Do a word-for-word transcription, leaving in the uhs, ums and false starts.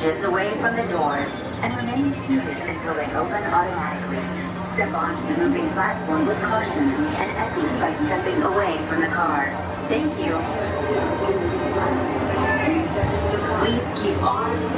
inches away from the doors and remain seated until they open automatically. Step onto the moving platform with caution and exit by stepping away from the car. Thank you. Please keep arms